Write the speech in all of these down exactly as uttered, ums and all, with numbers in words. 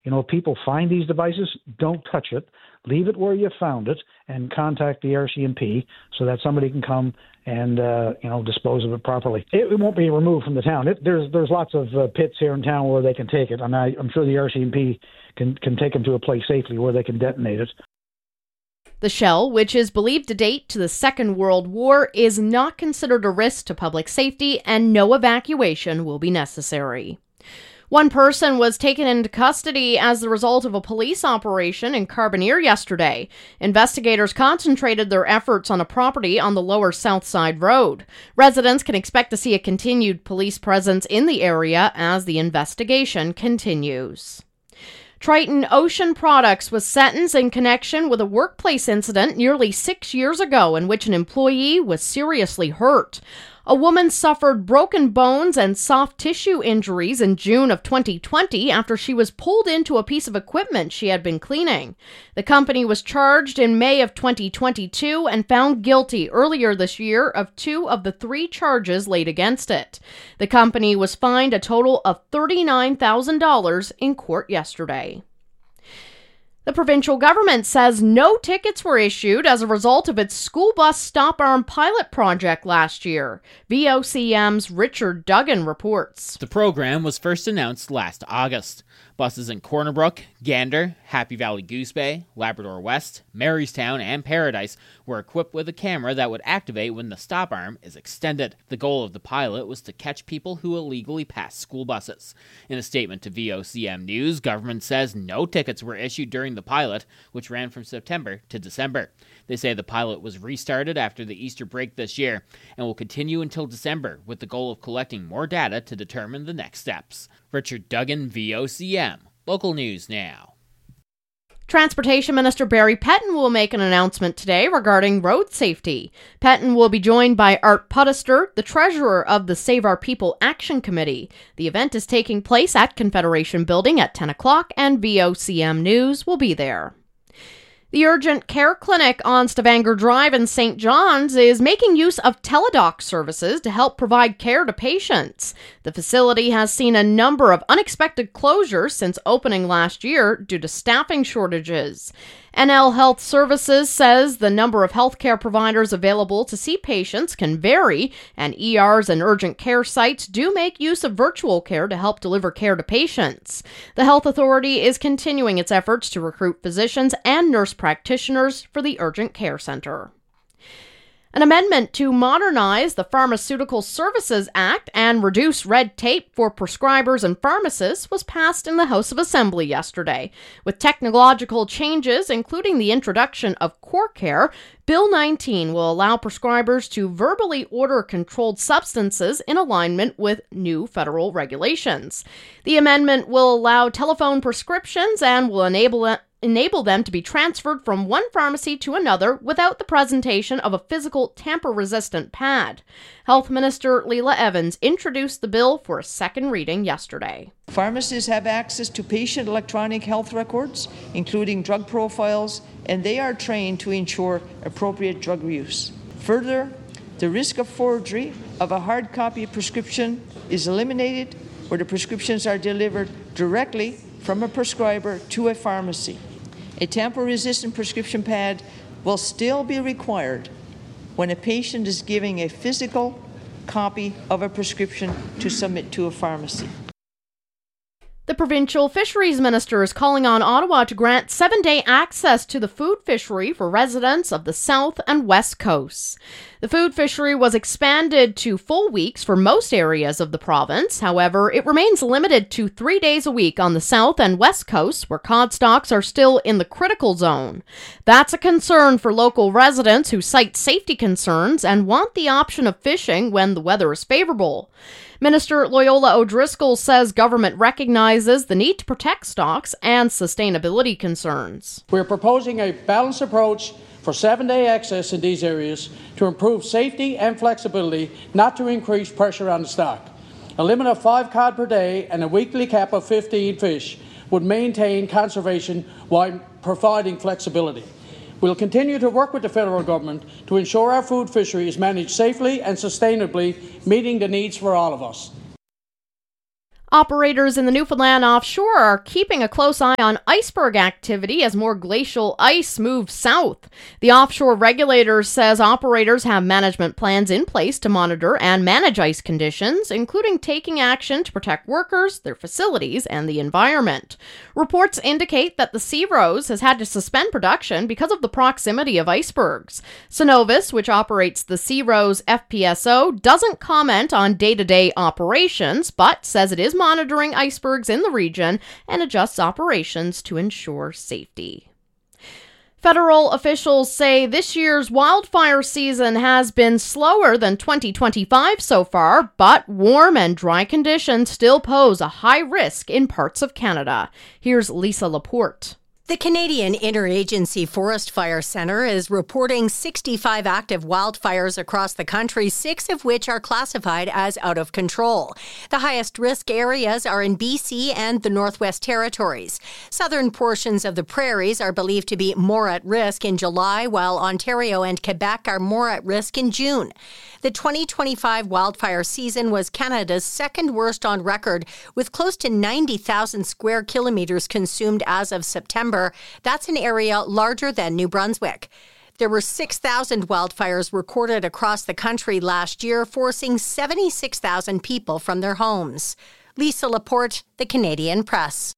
You know, if people find these devices, don't touch it. Leave it where you found it and contact the R C M P so that somebody can come and, uh, you know, dispose of it properly. It, it won't be removed from the town. It, there's there's lots of uh, pits here in town where they can take it. And I, I'm sure the R C M P can, can take them to a place safely where they can detonate it. The shell, which is believed to date to the Second World War, is not considered a risk to public safety, and no evacuation will be necessary. One person was taken into custody as the result of a police operation in Carbonear yesterday. Investigators concentrated their efforts on a property on the lower South Side Road. Residents can expect to see a continued police presence in the area as the investigation continues. Triton Ocean Products was sentenced in connection with a workplace incident nearly six years ago in which an employee was seriously hurt. A woman suffered broken bones and soft tissue injuries in June of twenty twenty after she was pulled into a piece of equipment she had been cleaning. The company was charged in May of twenty twenty-two and found guilty earlier this year of two of the three charges laid against it. The company was fined a total of thirty-nine thousand dollars in court yesterday. The provincial government says no tickets were issued as a result of its school bus stop-arm pilot project last year. V O C M's Richard Duggan reports. The program was first announced last August. Buses in Corner Brook, Gander, Happy Valley Goose Bay, Labrador West, Marystown, and Paradise were equipped with a camera that would activate when the stop arm is extended. The goal of the pilot was to catch people who illegally pass school buses. In a statement to V O C M News, government says no tickets were issued during the pilot, which ran from September to December. They say the pilot was restarted after the Easter break this year and will continue until December with the goal of collecting more data to determine the next steps. Richard Duggan, V O C M. Local news now. Transportation Minister Barry Pettin will make an announcement today regarding road safety. Pettin will be joined by Art Puttester, the treasurer of the Save Our People Action Committee. The event is taking place at Confederation Building at ten o'clock, and V O C M News will be there. The Urgent Care Clinic on Stavanger Drive in Saint John's is making use of teledoc services to help provide care to patients. The facility has seen a number of unexpected closures since opening last year due to staffing shortages. N L Health Services says the number of healthcare providers available to see patients can vary, and E Rs and urgent care sites do make use of virtual care to help deliver care to patients. The health authority is continuing its efforts to recruit physicians and nurse practitioners for the Urgent Care Center. An amendment to modernize the Pharmaceutical Services Act and reduce red tape for prescribers and pharmacists was passed in the House of Assembly yesterday. With technological changes, including the introduction of CoreCare, Bill nineteen will allow prescribers to verbally order controlled substances in alignment with new federal regulations. The amendment will allow telephone prescriptions and will enable enable them to be transferred from one pharmacy to another without the presentation of a physical tamper-resistant pad. Health Minister Leila Evans introduced the bill for a second reading yesterday. Pharmacists have access to patient electronic health records, including drug profiles, and they are trained to ensure appropriate drug use. Further, the risk of forgery of a hard copy prescription is eliminated where the prescriptions are delivered directly from a prescriber to a pharmacy. A tamper-resistant prescription pad will still be required when a patient is giving a physical copy of a prescription to submit to a pharmacy. The provincial fisheries minister is calling on Ottawa to grant seven-day access to the food fishery for residents of the South and West Coasts. The food fishery was expanded to full weeks for most areas of the province. However, it remains limited to three days a week on the South and West Coasts, where cod stocks are still in the critical zone. That's a concern for local residents who cite safety concerns and want the option of fishing when the weather is favorable. Minister Loyola O'Driscoll says government recognizes the need to protect stocks and sustainability concerns. We're proposing a balanced approach for seven-day access in these areas to improve safety and flexibility, not to increase pressure on the stock. A limit of five cod per day and a weekly cap of fifteen fish would maintain conservation while providing flexibility. We'll continue to work with the federal government to ensure our food fishery is managed safely and sustainably, meeting the needs for all of us. Operators in the Newfoundland offshore are keeping a close eye on iceberg activity as more glacial ice moves south. The offshore regulator says operators have management plans in place to monitor and manage ice conditions, including taking action to protect workers, their facilities, and the environment. Reports indicate that the Sea Rose has had to suspend production because of the proximity of icebergs. Cenovus, which operates the Sea Rose F P S O, doesn't comment on day-to-day operations, but says it is monitoring icebergs in the region and adjusts operations to ensure safety. Federal officials say this year's wildfire season has been slower than twenty twenty-five so far, but warm and dry conditions still pose a high risk in parts of Canada. Here's Lisa Laporte. The Canadian Interagency Forest Fire Centre is reporting sixty-five active wildfires across the country, six of which are classified as out of control. The highest risk areas are in B C and the Northwest Territories. Southern portions of the prairies are believed to be more at risk in July, while Ontario and Quebec are more at risk in June. The twenty twenty-five wildfire season was Canada's second worst on record, with close to ninety thousand square kilometres consumed as of September. That's an area larger than New Brunswick. There were six thousand wildfires recorded across the country last year, forcing seventy-six thousand people from their homes. Lisa Laporte, The Canadian Press.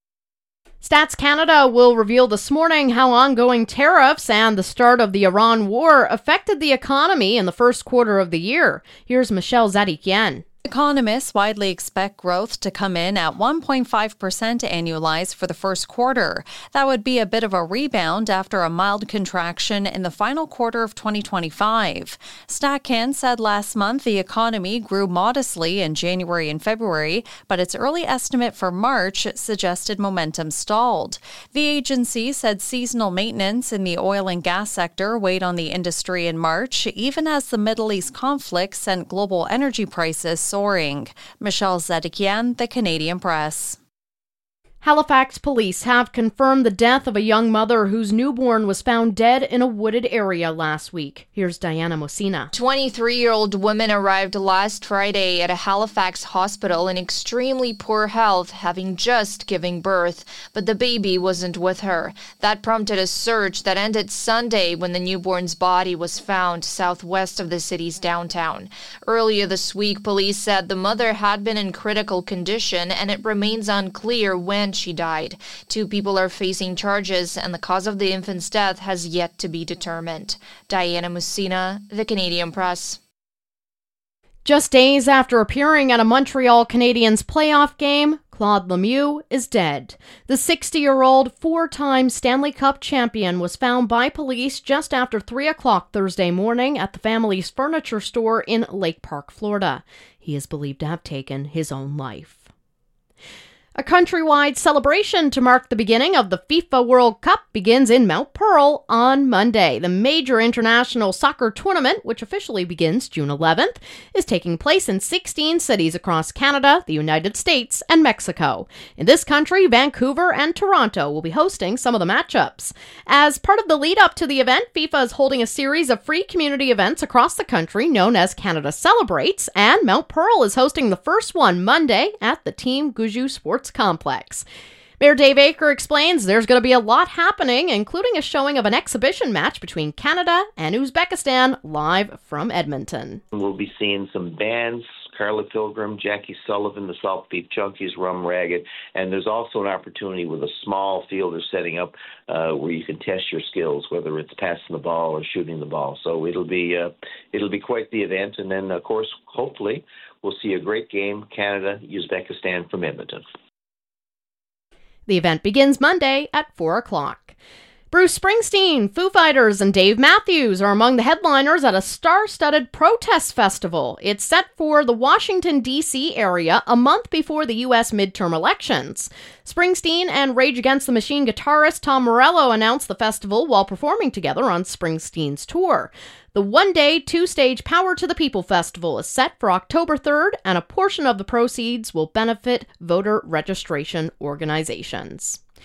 Stats Canada will reveal this morning how ongoing tariffs and the start of the Iran war affected the economy in the first quarter of the year. Here's Michelle Zadikian. Economists widely expect growth to come in at one point five percent annualized for the first quarter. That would be a bit of a rebound after a mild contraction in the final quarter of twenty twenty-five. StatCan said last month the economy grew modestly in January and February, but its early estimate for March suggested momentum stalled. The agency said seasonal maintenance in the oil and gas sector weighed on the industry in March, even as the Middle East conflict sent global energy prices soaring. Michelle Zedikian, The Canadian Press. Halifax police have confirmed the death of a young mother whose newborn was found dead in a wooded area last week. Here's Diana Mosina. twenty-three-year-old woman arrived last Friday at a Halifax hospital in extremely poor health, having just given birth, but the baby wasn't with her. That prompted a search that ended Sunday when the newborn's body was found southwest of the city's downtown. Earlier this week, police said the mother had been in critical condition and it remains unclear when she died. Two people are facing charges, and the cause of the infant's death has yet to be determined. Diana Mosina, The Canadian Press. Just days after appearing at a Montreal Canadiens playoff game, Claude Lemieux is dead. The sixty-year-old four-time Stanley Cup champion was found by police just after three o'clock Thursday morning at the family's furniture store in Lake Park, Florida. He is believed to have taken his own life. A countrywide celebration to mark the beginning of the FIFA World Cup begins in Mount Pearl on Monday. The major international soccer tournament, which officially begins June eleventh, is taking place in sixteen cities across Canada, the United States, and Mexico. In this country, Vancouver and Toronto will be hosting some of the matchups. As part of the lead-up to the event, FIFA is holding a series of free community events across the country known as Canada Celebrates, and Mount Pearl is hosting the first one Monday at the Team Guju Sports Complex. Mayor Dave Aker explains there's going to be a lot happening, including a showing of an exhibition match between Canada and Uzbekistan live from Edmonton. We'll be seeing some bands, Carla Pilgrim, Jackie Sullivan, the Salt Beef Junkies, Rum Ragged, and there's also an opportunity with a small field they're setting up uh, where you can test your skills, whether it's passing the ball or shooting the ball. So it'll be uh, it'll be quite the event, and then of course, hopefully, we'll see a great game, Canada, Uzbekistan from Edmonton. The event begins Monday at four o'clock. Bruce Springsteen, Foo Fighters, and Dave Matthews are among the headliners at a star-studded protest festival. It's set for the Washington, D C area a month before the U S midterm elections. Springsteen and Rage Against the Machine guitarist Tom Morello announced the festival while performing together on Springsteen's tour. The one-day, two-stage Power to the People festival is set for October third, and a portion of the proceeds will benefit voter registration organizations.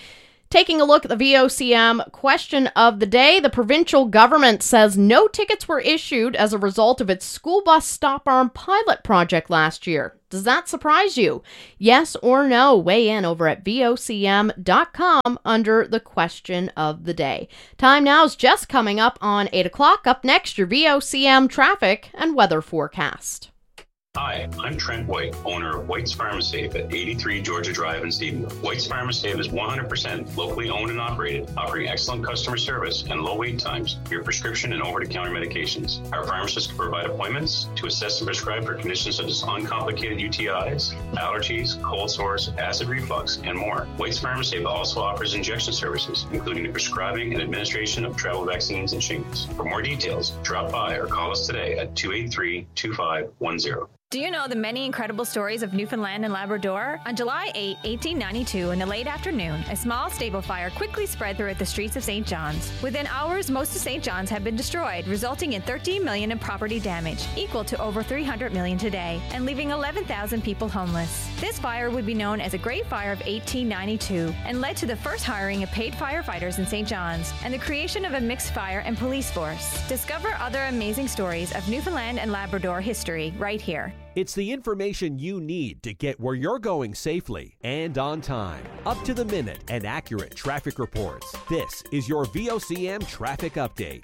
Taking a look at the V O C M question of the day, the provincial government says no tickets were issued as a result of its school bus stop arm pilot project last year. Does that surprise you? Yes or no? Weigh in over at V O C M dot com under the question of the day. Time now is just coming up on eight o'clock. Up next, your V O C M traffic and weather forecast. Hi, I'm Trent White, owner of White's Pharmasafe at eighty-three Georgia Drive in Stephenville. White's Pharmasafe is one hundred percent locally owned and operated, offering excellent customer service and low wait times for your prescription and over-the-counter medications. Our pharmacists can provide appointments to assess and prescribe for conditions such as uncomplicated U T Is, allergies, cold sores, acid reflux, and more. White's Pharmasafe also offers injection services, including the prescribing and administration of travel vaccines and shingles. For more details, drop by or call us today at two eight three, two five one zero. Do you know the many incredible stories of Newfoundland and Labrador? On July eighth, eighteen ninety-two, in the late afternoon, a small stable fire quickly spread throughout the streets of Saint John's. Within hours, most of Saint John's had been destroyed, resulting in thirteen million dollars in property damage, equal to over three hundred million dollars today, and leaving eleven thousand people homeless. This fire would be known as the Great Fire of eighteen ninety-two and led to the first hiring of paid firefighters in Saint John's and the creation of a mixed fire and police force. Discover other amazing stories of Newfoundland and Labrador history right here. It's the information you need to get where you're going safely and on time. Up to the minute and accurate traffic reports. This is your V O C M Traffic Update.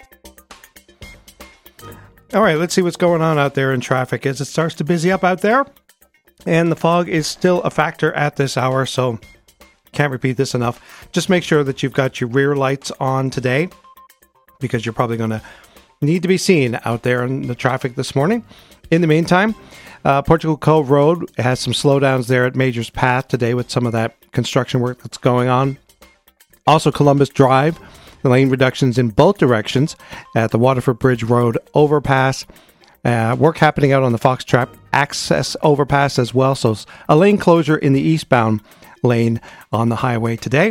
All right, let's see what's going on out there in traffic as it starts to busy up out there. And the fog is still a factor at this hour, so can't repeat this enough. Just make sure that you've got your rear lights on today because you're probably going to need to be seen out there in the traffic this morning. In the meantime, Uh, Portugal Cove Road has some slowdowns there at Majors Path today with some of that construction work that's going on. Also, Columbus Drive, the lane reductions in both directions at the Waterford Bridge Road overpass. Uh, work happening out on the Foxtrot access overpass as well. So a lane closure in the eastbound lane on the highway today.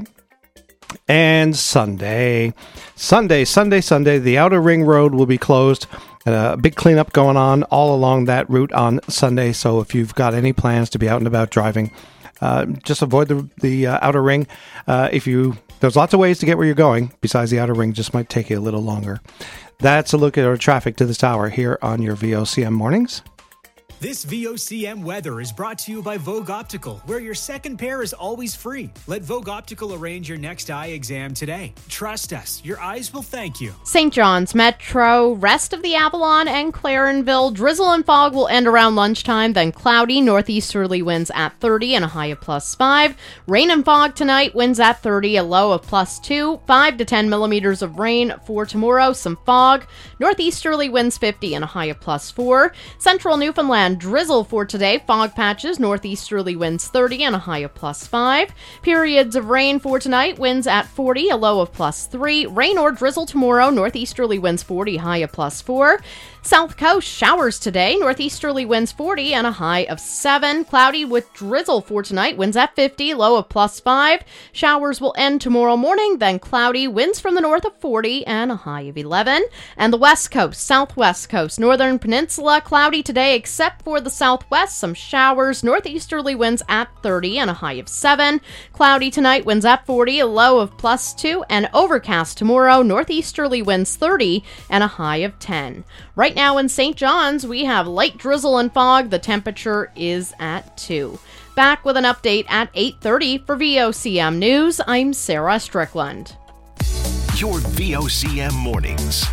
And Sunday, Sunday, Sunday, Sunday, the Outer Ring Road will be closed. A big cleanup going on all along that route on Sunday. So if you've got any plans to be out and about driving, uh, just avoid the the uh, Outer Ring. Uh, if you there's lots of ways to get where you're going. Besides the Outer Ring, just might take you a little longer. That's a look at our traffic to this hour here on your V O C M Mornings. This V O C M weather is brought to you by Vogue Optical, where your second pair is always free. Let Vogue Optical arrange your next eye exam today. Trust us, your eyes will thank you. Saint John's Metro, rest of the Avalon and Clarenville, drizzle and fog will end around lunchtime, then cloudy, northeasterly winds at thirty and a high of plus five. Rain and fog tonight, winds at thirty, a low of plus two. five to ten millimeters of rain for tomorrow, some fog. Northeasterly winds fifty and a high of plus four. Central Newfoundland, drizzle for today, fog patches, northeasterly winds thirty and a high of plus five. Periods of rain for tonight, winds at forty, a low of plus three. Rain or drizzle tomorrow, northeasterly winds forty, high of plus four. South Coast, showers today, northeasterly winds forty and a high of seven. Cloudy with drizzle for tonight, winds at fifty, low of plus five. Showers will end tomorrow morning, then cloudy, winds from the north of forty and a high of eleven. And the West Coast, Southwest Coast, Northern Peninsula, cloudy today except for the southwest, some showers, northeasterly winds at thirty and a high of seven. Cloudy tonight, winds at forty, a low of plus two, and overcast tomorrow, northeasterly winds thirty and a high of ten. Right now in Saint John's, we have light drizzle and fog. The temperature is at two. Back with an update at eight thirty for V O C M News. I'm Sarah Strickland. Your V O C M Mornings.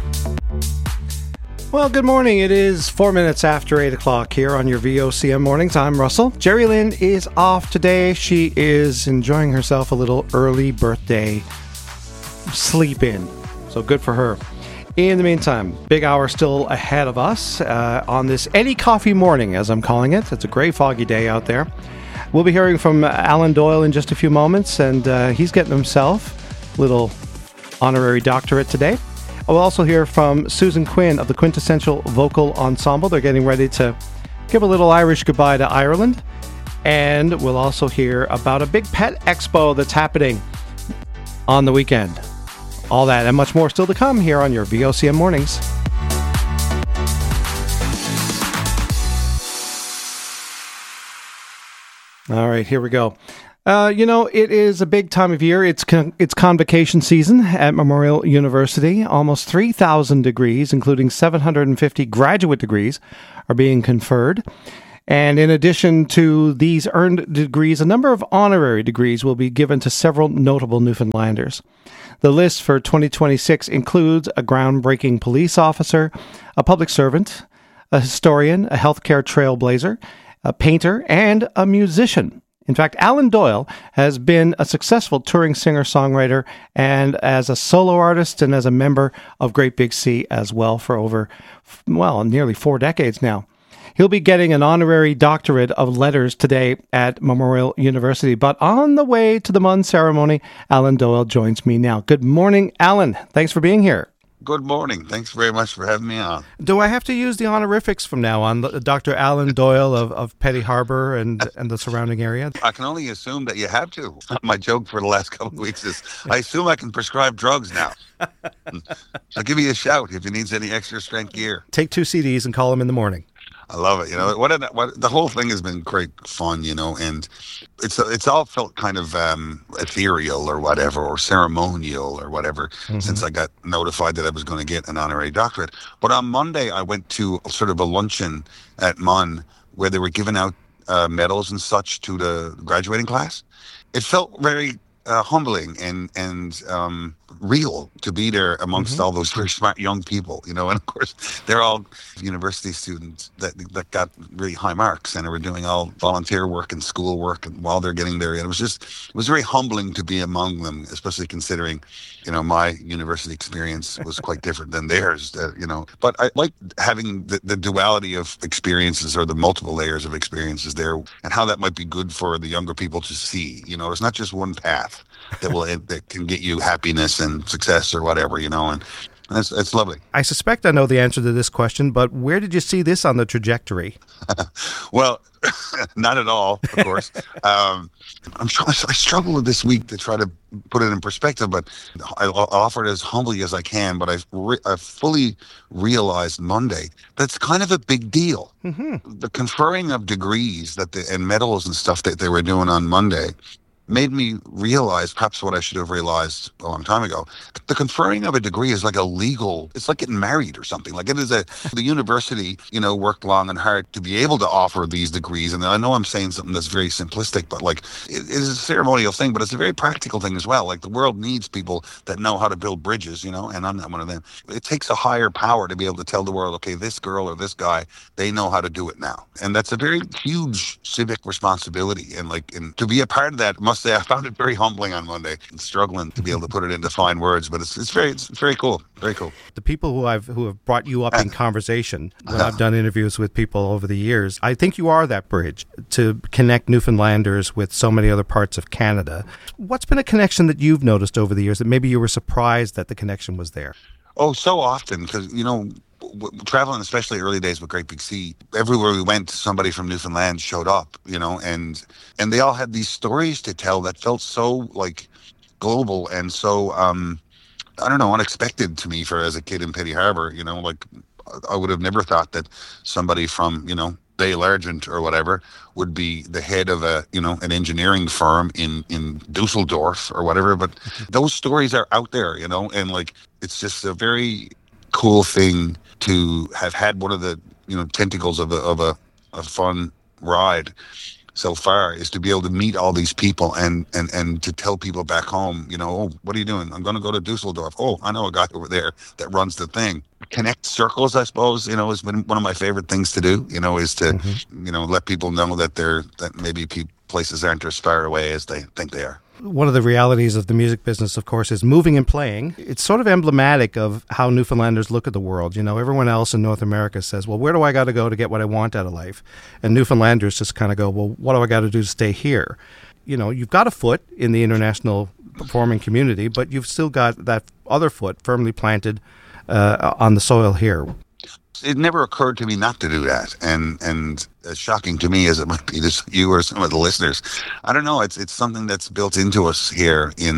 Well, good morning. It is four minutes after eight o'clock here on your V O C M Mornings. I'm Russell. Jerry Lynn is off today. She is enjoying herself a little early birthday sleep in. So good for her. In the meantime, big hour still ahead of us uh, on this Any Coffee morning, as I'm calling it. It's a gray, foggy day out there. We'll be hearing from Alan Doyle in just a few moments, and uh, he's getting himself a little honorary doctorate today. We'll also hear from Susan Quinn of the Quintessential Vocal Ensemble. They're getting ready to give a little Irish goodbye to Ireland. And we'll also hear about a big pet expo that's happening on the weekend. All that and much more still to come here on your V O C M Mornings. All right, here we go. Uh, you know, it is a big time of year. It's con- it's convocation season at Memorial University. Almost three thousand degrees, including seven hundred fifty graduate degrees, are being conferred. And in addition to these earned degrees, a number of honorary degrees will be given to several notable Newfoundlanders. The list for twenty twenty-six includes a groundbreaking police officer, a public servant, a historian, a healthcare trailblazer, a painter, and a musician. In fact, Alan Doyle has been a successful touring singer-songwriter and as a solo artist and as a member of Great Big Sea as well for over, well, nearly four decades now. He'll be getting an honorary doctorate of letters today at Memorial University. But on the way to the M U N ceremony, Alan Doyle joins me now. Good morning, Alan. Thanks for being here. Good morning. Thanks very much for having me on. Do I have to use the honorifics from now on? Doctor Alan Doyle of, of Petty Harbor and, and the surrounding area? I can only assume that you have to. My joke for the last couple of weeks is, I assume I can prescribe drugs now. I'll give you a shout if you need any extra strength gear. Take two C Ds and call them in the morning. I love it. You know, what, what the whole thing has been great fun, you know, and it's it's all felt kind of um, ethereal or whatever, or ceremonial or whatever, mm-hmm. since I got notified that I was going to get an honorary doctorate. But on Monday, I went to sort of a luncheon at M U N where they were giving out uh, medals and such to the graduating class. It felt very uh, humbling and, and um, real to be there amongst mm-hmm. all those very smart young people, you know, and of course they're all university students that that got really high marks and were doing all volunteer work and school work and while they're getting there. And it was just, it was very humbling to be among them, especially considering, you know, my university experience was quite different than theirs, uh, you know, but I like having the, the duality of experiences or the multiple layers of experiences there and how that might be good for the younger people to see, you know, it's not just one path that will that can get you happiness and success or whatever, you know, and it's it's lovely. I suspect I know the answer to this question, but where did you see this on the trajectory? Well, not at all, of course. um, I'm trying, I struggle with this week to try to put it in perspective, but I offer it as humbly as I can. But I've re- I fully realized Monday that's kind of a big deal. Mm-hmm. The conferring of degrees that the, and medals and stuff that they were doing on Monday made me realize perhaps what I should have realized a long time ago. The conferring of a degree is like a legal, it's like getting married or something. Like it is a, the university, you know, worked long and hard to be able to offer these degrees. And I know I'm saying something that's very simplistic, but like it, it is a ceremonial thing, but it's a very practical thing as well. Like the world needs people that know how to build bridges, you know, and I'm not one of them. It takes a higher power to be able to tell the world, okay, this girl or this guy, they know how to do it now. And that's a very huge civic responsibility. And like, and to be a part of that, must say I found it very humbling on Monday and struggling to be able to put it into fine words, but it's it's very it's very cool, very cool. The people who I've who have brought you up in conversation when I've done interviews with people over the years, I think you are that bridge to connect Newfoundlanders with so many other parts of Canada. What's been a connection that you've noticed over the years that maybe you were surprised that the connection was there? Oh, so often, because, you know, traveling, especially early days with Great Big Sea, everywhere we went, somebody from Newfoundland showed up, you know, and and they all had these stories to tell that felt so like global and so, um, I don't know, unexpected to me for as a kid in Petty Harbor, you know, like I would have never thought that somebody from, you know, Dale Argent or whatever would be the head of a, you know, an engineering firm in, in Dusseldorf or whatever. But those stories are out there, you know, and like, it's just a very cool thing to have had one of the, you know, tentacles of a, of a, a fun ride so far is to be able to meet all these people and, and, and to tell people back home, you know, oh, what are you doing? I'm going to go to Dusseldorf. Oh, I know a guy over there that runs the thing. Connect circles, I suppose, you know, has been one of my favorite things to do, you know, is to, mm-hmm. you know, let people know that they're, that maybe pe- places aren't as far away as they think they are. One of the realities of the music business, of course, is moving and playing. It's sort of emblematic of how Newfoundlanders look at the world. You know, everyone else in North America says, well, where do I got to go to get what I want out of life? And Newfoundlanders just kind of go, well, what do I got to do to stay here? You know, you've got a foot in the international performing community, but you've still got that other foot firmly planted uh, on the soil here. It never occurred to me not to do that, and and as shocking to me as it might be to you or some of the listeners, I don't know. It's it's something that's built into us here in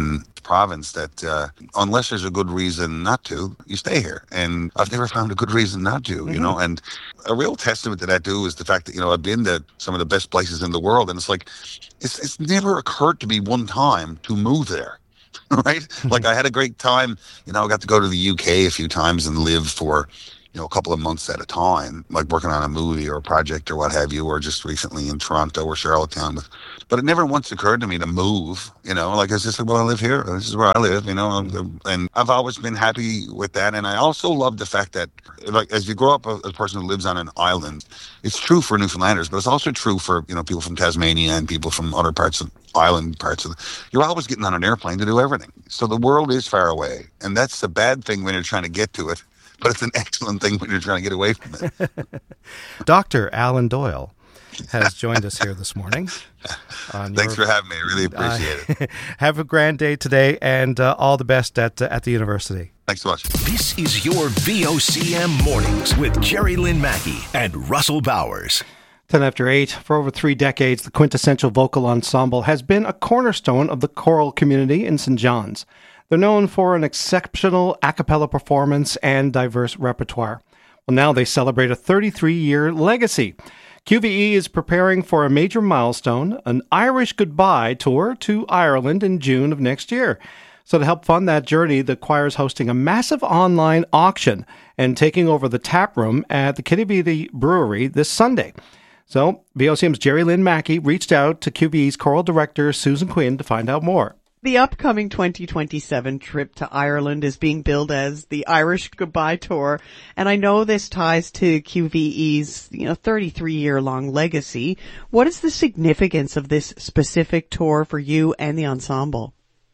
province that uh, unless there's a good reason not to, you stay here. And I've never found a good reason not to, mm-hmm. you know. And a real testament to that, too, is the fact that, you know, I've been to some of the best places in the world, and it's like, it's, it's never occurred to me one time to move there. Right? Like, I had a great time. You know, I got to go to the U K a few times and live for, you know, a couple of months at a time, like working on a movie or a project or what have you, or just recently in Toronto or Charlottetown. But, but it never once occurred to me to move, you know, like it's just like, well, I live here. This is where I live, you know, and I've always been happy with that. And I also love the fact that, like, as you grow up as a person who lives on an island, it's true for Newfoundlanders, but it's also true for, you know, people from Tasmania and people from other parts of island parts of the, you're always getting on an airplane to do everything. So the world is far away. And that's a bad thing when you're trying to get to it. But it's an excellent thing when you're trying to get away from it. Doctor Alan Doyle has joined us here this morning. On Thanks your, for having me. I really appreciate uh, it. Have a grand day today, and uh, all the best at uh, at the university. Thanks so much. This is your V O C M Mornings with Jerry Lynn Mackey and Russell Bowers. Ten after eight. For over three decades, the Quintessential Vocal Ensemble has been a cornerstone of the choral community in Saint John's. They're known for an exceptional a cappella performance and diverse repertoire. Well, now they celebrate a thirty-three-year legacy. Q V E is preparing for a major milestone, an Irish Goodbye tour to Ireland in June of next year. So to help fund that journey, the choir is hosting a massive online auction and taking over the tap room at the Kitty Vidi Brewery this Sunday. So V O C M's Jerry Lynn Mackey reached out to Q V E's choral director, Susan Quinn, to find out more. The upcoming twenty twenty-seven trip to Ireland is being billed as the Irish Goodbye Tour, and I know this ties to Q V E's, you know, thirty-three-year-long legacy. What is the significance of this specific tour for you and the ensemble?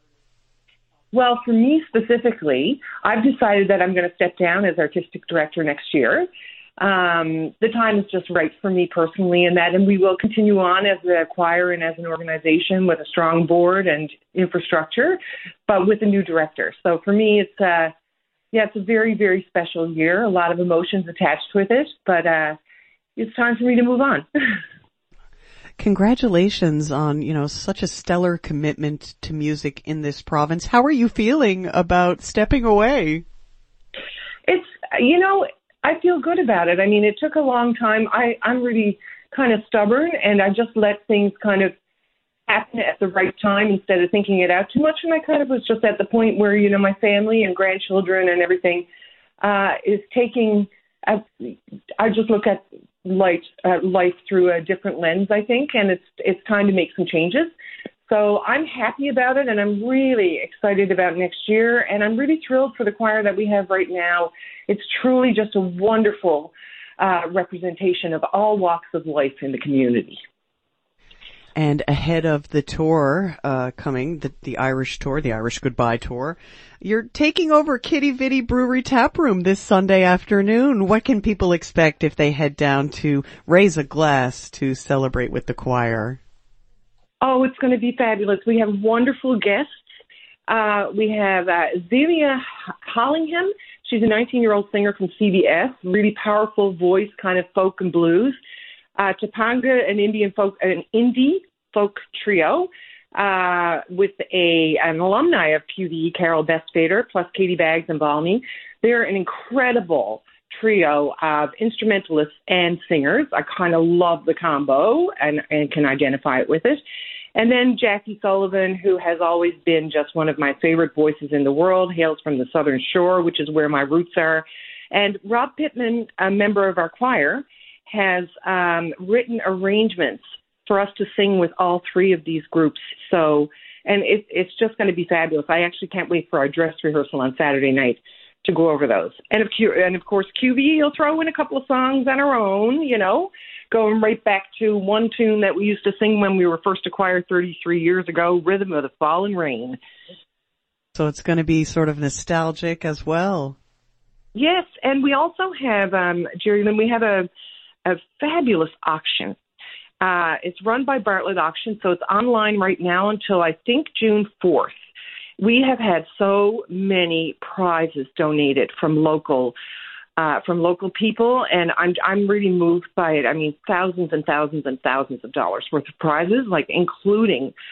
Well, for me specifically, I've decided that I'm going to step down as artistic director next year. Um, the time is just right for me personally in that, and we will continue on as a choir and as an organization with a strong board and infrastructure, but with a new director. So for me, it's uh, yeah, it's a very, very special year. A lot of emotions attached with it, but uh, it's time for me to move on. Congratulations on, you know, such a stellar commitment to music in this province. How are you feeling about stepping away? It's, you know, I feel good about it. I mean, it took a long time. I, I'm really kind of stubborn, and I just let things kind of happen at the right time instead of thinking it out too much. And I kind of was just at the point where, you know, my family and grandchildren and everything uh, is taking, I, I just look at life, uh, life through a different lens, I think, and it's it's time to make some changes. So I'm happy about it, and I'm really excited about next year, and I'm really thrilled for the choir that we have right now. It's truly just a wonderful uh, representation of all walks of life in the community. And ahead of the tour uh, coming, the, the Irish tour, the Irish Goodbye tour, you're taking over Kitty Vidi Brewery Tap Room this Sunday afternoon. What can people expect if they head down to raise a glass to celebrate with the choir? Oh, it's going to be fabulous. We have wonderful guests. Uh, we have uh, Zelia Hollingham. She's a nineteen-year-old singer from C B S, really powerful voice, kind of folk and blues. Uh, Topanga, an Indian folk, an indie folk trio, uh, with a an alumni of Q V E, Carol Bestfader, plus Katie Baggs and Balmy. They're an incredible trio of instrumentalists and singers. I kind of love the combo and, and can identify it with it. And then Jackie Sullivan, who has always been just one of my favorite voices in the world, hails from the Southern Shore, which is where my roots are. And Rob Pittman, a member of our choir, has um, written arrangements for us to sing with all three of these groups. So, and it, it's just going to be fabulous. I actually can't wait for our dress rehearsal on Saturday night to go over those. And of, Q, and of course, Q V E will throw in a couple of songs on our own, you know, going right back to one tune that we used to sing when we were first acquired thirty-three years ago, Rhythm of the Fallen Rain. So it's going to be sort of nostalgic as well. Yes, and we also have, um, Jerry Lynn, we have a, a fabulous auction. Uh, it's run by Bartlett Auction, so it's online right now until I think June fourth. We have had so many prizes donated from local uh, from local people, and I'm I'm really moved by it. I mean, thousands and thousands and thousands of dollars worth of prizes, like including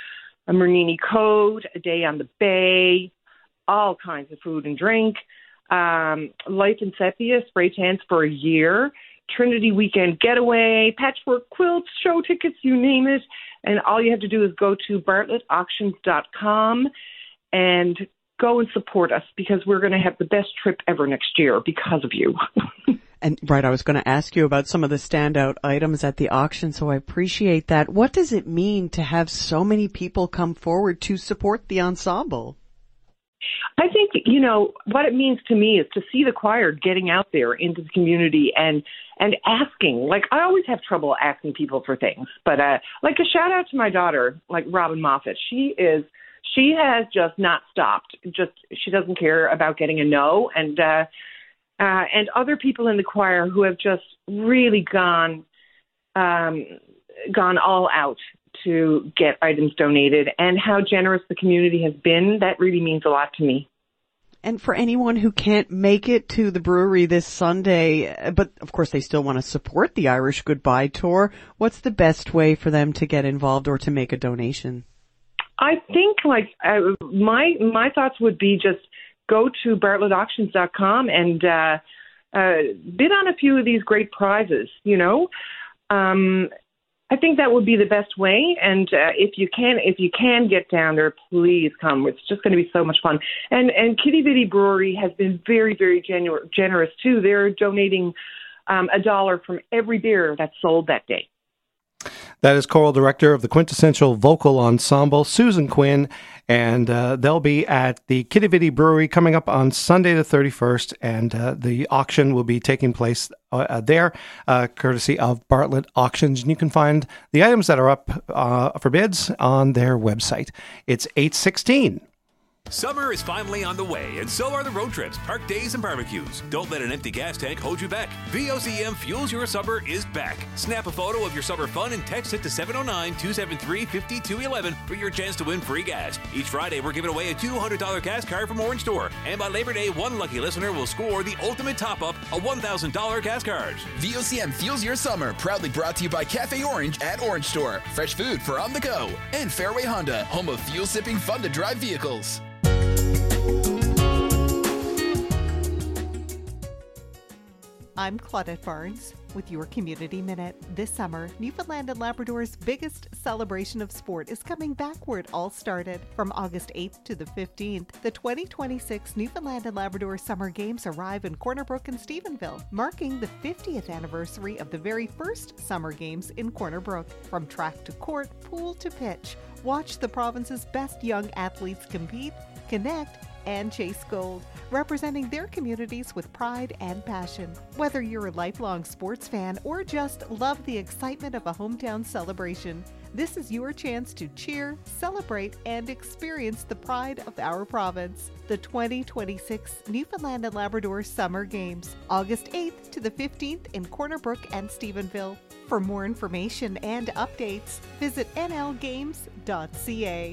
a Bernini coat, a day on the bay, all kinds of food and drink, um, Life in Sepia, spray tans for a year, Trinity Weekend Getaway, patchwork quilts, show tickets, you name it. And all you have to do is go to bartlett auctions dot com and go and support us, because we're going to have the best trip ever next year because of you. And right, I was going to ask you about some of the standout items at the auction, so I appreciate that. What does it mean to have so many people come forward to support the ensemble? I think, you know, what it means to me is to see the choir getting out there into the community and and asking. Like, I always have trouble asking people for things, but uh, like a shout out to my daughter, like Robin Moffat. She is, she has just not stopped. Just, she doesn't care about getting a no. And, uh, uh, and other people in the choir who have just really gone, um, gone all out to get items donated, and how generous the community has been. That really means a lot to me. And for anyone who can't make it to the brewery this Sunday, but of course they still want to support the Irish Goodbye Tour, what's the best way for them to get involved or to make a donation? I think, like, uh, my my thoughts would be just go to bartlett auctions dot com and uh, uh, bid on a few of these great prizes, you know. Um, I think that would be the best way. And uh, if you can, if you can get down there, please come. It's just going to be so much fun. And and Kitty Vitty Brewery has been very, very genu- generous too. They're donating um, a dollar from every beer that's sold that day. That is choral director of the Quintessential Vocal Ensemble, Susan Quinn, and uh, they'll be at the Kitty Vitty Brewery coming up on Sunday the thirty-first, and uh, the auction will be taking place uh, there, uh, courtesy of Bartlett Auctions. And you can find the items that are up uh, for bids on their website. It's eight sixteen. Summer is finally on the way, and so are the road trips, park days, and barbecues. Don't let an empty gas tank hold you back. V O C M Fuels Your Summer is back. Snap a photo of your summer fun and text it to seven oh nine, two seven three, five two one one for your chance to win free gas. Each Friday, we're giving away a two hundred dollars gas card from Orange Store. And by Labor Day, one lucky listener will score the ultimate top-up, a one thousand dollars gas card. V O C M Fuels Your Summer, proudly brought to you by Cafe Orange at Orange Store. Fresh food for on the go. And Fairway Honda, home of fuel-sipping, fun-to-drive vehicles. I'm Claudette Barnes with your Community Minute. This summer, Newfoundland and Labrador's biggest celebration of sport is coming back where it all started. From August eighth to the fifteenth, the twenty twenty-six Newfoundland and Labrador Summer Games arrive in Corner Brook and Stephenville, marking the fiftieth anniversary of the very first Summer Games in Corner Brook. From track to court, pool to pitch, watch the province's best young athletes compete, connect, and chase gold, representing their communities with pride and passion. Whether you're a lifelong sports fan or just love the excitement of a hometown celebration, this is your chance to cheer, celebrate, and experience the pride of our province. The twenty twenty-six Newfoundland and Labrador Summer Games, August eighth to the fifteenth in Corner Brook and Stephenville. For more information and updates, visit n l games dot c a.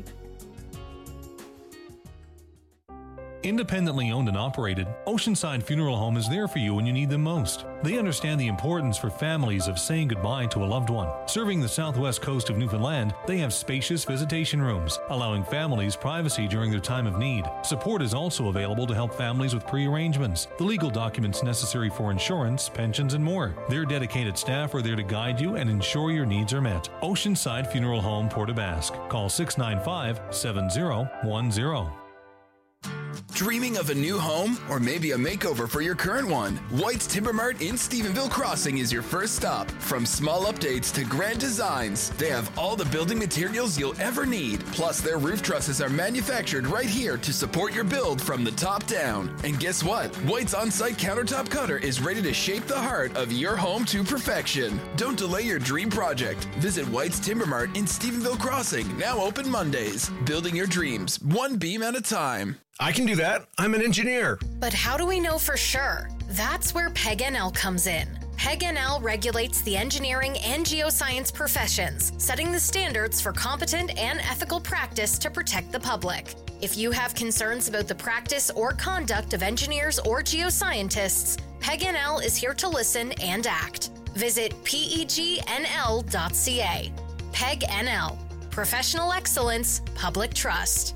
Independently owned and operated, Oceanside Funeral Home is there for you when you need them most. They understand the importance for families of saying goodbye to a loved one. Serving the southwest coast of Newfoundland, they have spacious visitation rooms, allowing families privacy during their time of need. Support is also available to help families with pre-arrangements, the legal documents necessary for insurance, pensions, and more. Their dedicated staff are there to guide you and ensure your needs are met. Oceanside Funeral Home, Port aux Basques. Call six nine five, seven zero one zero. Dreaming of a new home or maybe a makeover for your current one? White's Timber Mart in Stephenville Crossing is your first stop. From small updates to grand designs, they have all the building materials you'll ever need. Plus, their roof trusses are manufactured right here to support your build from the top down. And guess what? White's on-site countertop cutter is ready to shape the heart of your home to perfection. Don't delay your dream project. Visit White's Timber Mart in Stephenville Crossing, now open Mondays. Building your dreams, one beam at a time. I can do that. I'm an engineer. But how do we know for sure? That's where P E G N L comes in. P E G N L regulates the engineering and geoscience professions, setting the standards for competent and ethical practice to protect the public. If you have concerns about the practice or conduct of engineers or geoscientists, P E G N L is here to listen and act. Visit P E G N L dot C A. P E G N L. Professional excellence, public trust.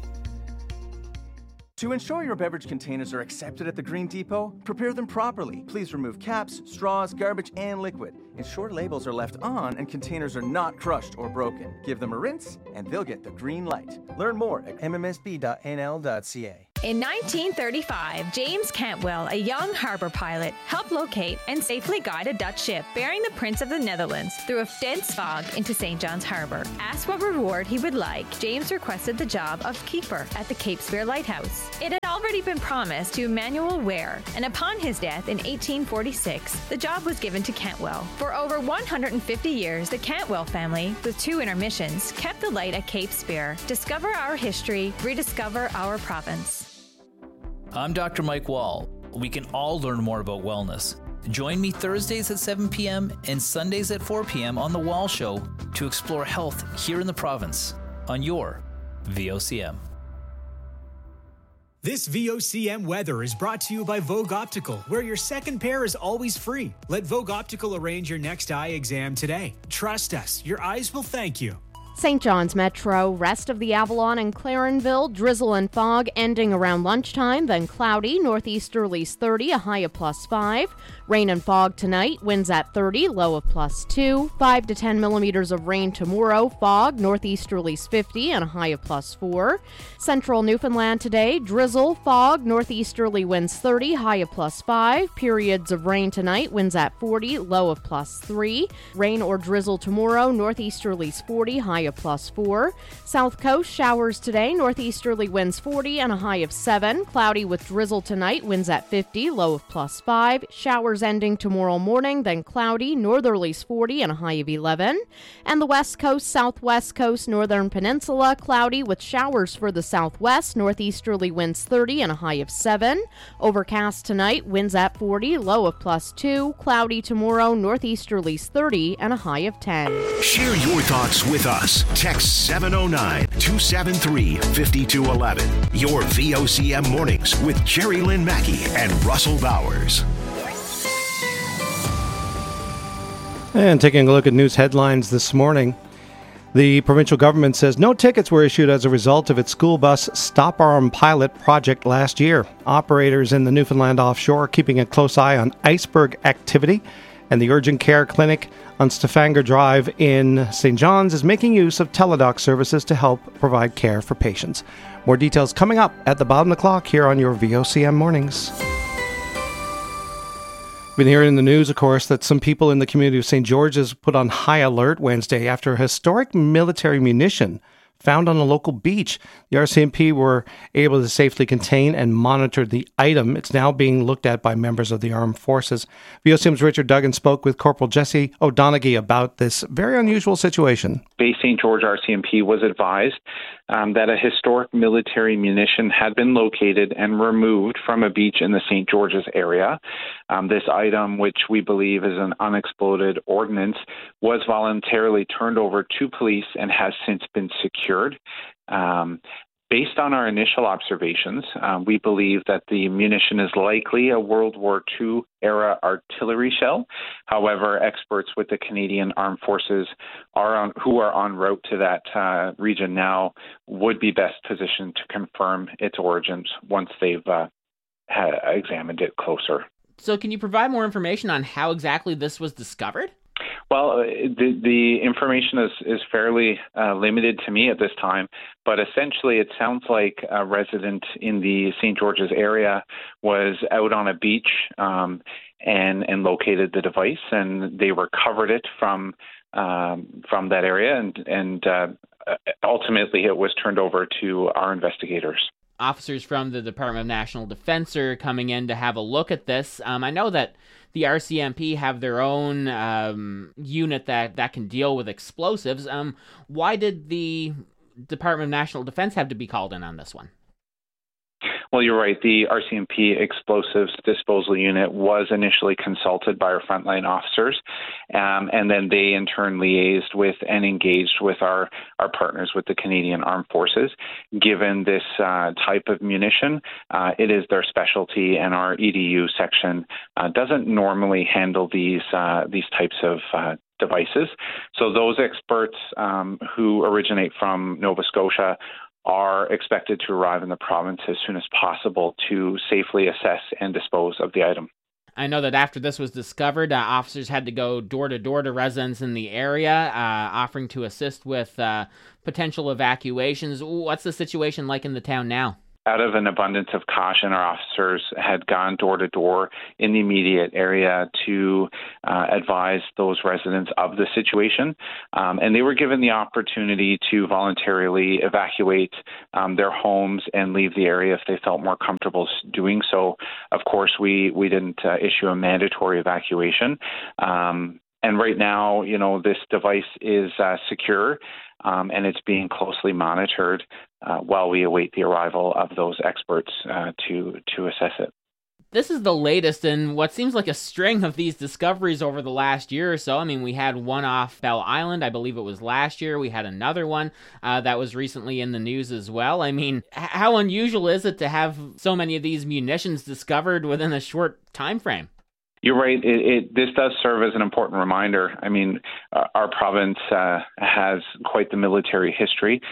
To ensure your beverage containers are accepted at the Green Depot, prepare them properly. Please remove caps, straws, garbage, and liquid. Ensure labels are left on and containers are not crushed or broken. Give them a rinse, and they'll get the green light. Learn more at m m s b dot n l dot c a. In nineteen thirty-five, James Cantwell, a young harbor pilot, helped locate and safely guide a Dutch ship bearing the Prince of the Netherlands through a dense fog into Saint John's Harbor. Asked what reward he would like, James requested the job of keeper at the Cape Spear Lighthouse. It had already been promised to Emmanuel Ware, and upon his death in eighteen forty-six, the job was given to Cantwell. For over one hundred fifty years, the Cantwell family, with two intermissions, kept the light at Cape Spear. Discover our history, rediscover our province. I'm Doctor Mike Wall. We can all learn more about wellness. Join me Thursdays at seven p.m. and Sundays at four p.m. on The Wall Show to explore health here in the province on your V O C M. This V O C M weather is brought to you by Vogue Optical, where your second pair is always free. Let Vogue Optical arrange your next eye exam today. Trust us, your eyes will thank you. Saint John's Metro, rest of the Avalon and Clarenville, drizzle and fog ending around lunchtime, then cloudy, northeasterlies thirty, a high of plus five. Rain and fog tonight, winds at thirty, low of plus two. five to ten millimeters of rain tomorrow, fog, northeasterlies fifty, and a high of plus four. Central Newfoundland today, drizzle, fog, northeasterly winds thirty, high of plus five. Periods of rain tonight, winds at forty, low of plus three. Rain or drizzle tomorrow, northeasterlies forty, high of plus four. South Coast, showers today, northeasterly winds forty and a high of seven. Cloudy with drizzle tonight, winds at fifty, low of plus five. Showers ending tomorrow morning, then cloudy, northerlies forty and a high of eleven. And the West Coast, Southwest Coast, Northern Peninsula, cloudy with showers for the southwest, northeasterly winds thirty and a high of seven. Overcast tonight, winds at forty, low of plus two. Cloudy tomorrow, northeasterlies thirty and a high of ten. Share your thoughts with us. Text seven oh nine, two seven three, five two one one. Your V O C M Mornings with Jerry Lynn Mackey and Russell Bowers. And taking a look at news headlines this morning, the provincial government says no tickets were issued as a result of its school bus Stop Arm pilot project last year. Operators in the Newfoundland offshore are keeping a close eye on iceberg activity, and the urgent care clinic on Stavanger Drive in Saint John's is making use of teledoc services to help provide care for patients. More details coming up at the bottom of the clock here on your V O C M Mornings. Been hearing in the news, of course, that some people in the community of Saint George's put on high alert Wednesday after a historic military munition found on a local beach. The R C M P were able to safely contain and monitor the item. It's now being looked at by members of the armed forces. V O C M's Richard Duggan spoke with Corporal Jesse O'Donoghue about this very unusual situation. Bay Saint George R C M P was advised um, that a historic military munition had been located and removed from a beach in the Saint George's area. Um, this item, which we believe is an unexploded ordnance, was voluntarily turned over to police and has since been secured. Um, Based on our initial observations, um, we believe that the munition is likely a World War Two era artillery shell. However, experts with the Canadian Armed Forces are on, who are en route to that uh, region now would be best positioned to confirm its origins once they've uh, ha- examined it closer. So can you provide more information on how exactly this was discovered? Well, the, the information is, is fairly uh, limited to me at this time, but essentially it sounds like a resident in the Saint George's area was out on a beach um, and, and located the device, and they recovered it from um, from that area, and, and uh, ultimately it was turned over to our investigators. Officers from the Department of National Defense are coming in to have a look at this. Um, I know that the R C M P have their own um, unit that, that can deal with explosives. Um, why did the Department of National Defense have to be called in on this one? Well, you're right. The R C M P Explosives Disposal Unit was initially consulted by our frontline officers, um, and then they in turn liaised with and engaged with our, our partners with the Canadian Armed Forces. Given this uh, type of munition, uh, it is their specialty, and our E D U section uh, doesn't normally handle these uh, these types of uh, devices. So those experts um, who originate from Nova Scotia are expected to arrive in the province as soon as possible to safely assess and dispose of the item. I know that after this was discovered, uh, officers had to go door to door to residents in the area, uh, offering to assist with uh, potential evacuations. What's the situation like in the town now? Out of an abundance of caution, our officers had gone door to door in the immediate area to uh, advise those residents of the situation. Um, and they were given the opportunity to voluntarily evacuate um, their homes and leave the area if they felt more comfortable doing so. Of course, we, we didn't uh, issue a mandatory evacuation. Um, and right now, you know, this device is uh, secure. Um, and it's being closely monitored uh, while we await the arrival of those experts uh, to to assess it. This is the latest in what seems like a string of these discoveries over the last year or so. I mean, we had one off Bell Island, I believe it was last year. We had another one uh, that was recently in the news as well. I mean, h- how unusual is it to have so many of these munitions discovered within a short time frame? You're right. It, it, this does serve as an important reminder. I mean, uh, our province uh, has quite the military history,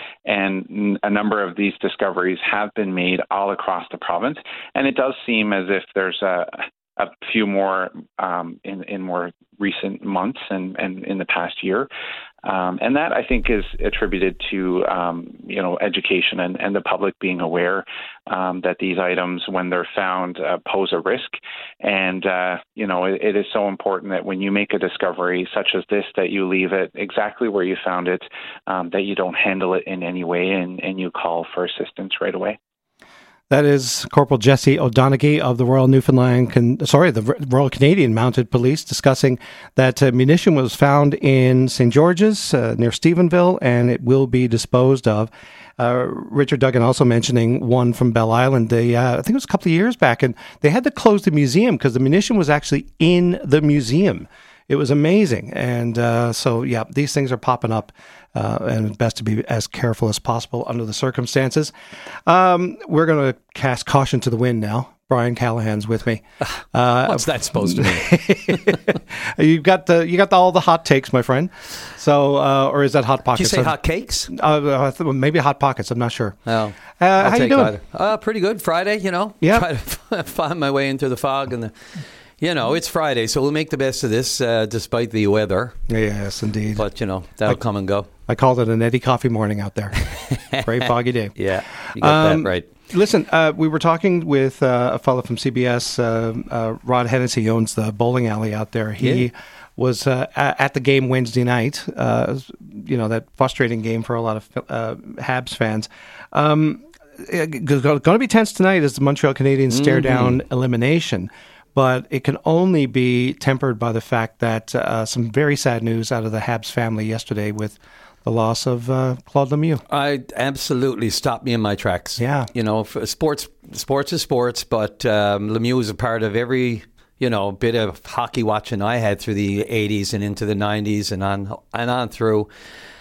and a number of these discoveries have been made all across the province. And it does seem as if there's a, a few more um, in, in more recent months and, and in the past year. Um, and that, I think, is attributed to, um, you know, education and, and the public being aware um, that these items, when they're found, uh, pose a risk. And, uh, you know, it, it is so important that when you make a discovery such as this, that you leave it exactly where you found it, um, that you don't handle it in any way, and, and you call for assistance right away. That is Corporal Jesse O'Donoghue of the Royal Newfoundland, Con- sorry, the Royal Canadian Mounted Police, discussing that uh, munition was found in Saint George's uh, near Stephenville, and it will be disposed of. Uh, Richard Duggan also mentioning one from Bell Island. They, uh, I think it was a couple of years back, and they had to close the museum because the munition was actually in the museum. It was amazing. And uh, so, yeah, these things are popping up, uh, and it's best to be as careful as possible under the circumstances. Um, we're going to cast caution to the wind now. Brian Callahan's with me. Uh, What's that supposed to mean? you got the you got the, all the hot takes, my friend. So, uh, or is that hot pockets? Did you say hot cakes? Uh, maybe hot pockets. I'm not sure. Oh, uh, how you doing? Either. Uh, pretty good. Friday, you know. Yeah. Try to find my way into the fog and the. You know, it's Friday, so we'll make the best of this, uh, despite the weather. Yes, indeed. But, you know, that'll I, come and go. I called it an Eddie Coffee morning out there. Very foggy day. Yeah, you got um, that right. Listen, uh, we were talking with uh, a fellow from C B S, uh, uh, Rod Hennessy owns the bowling alley out there. He yeah. was uh, at the game Wednesday night, uh, you know, that frustrating game for a lot of uh, Habs fans. Um, it's going to be tense tonight as the Montreal Canadiens stare mm-hmm. down elimination. But it can only be tempered by the fact that uh, some very sad news out of the Habs family yesterday with the loss of uh, Claude Lemieux. I absolutely stopped me in my tracks. Yeah. You know, sports sports is sports, but um, Lemieux was a part of every, you know, bit of hockey watching I had through the eighties and into the nineties and on, and on through.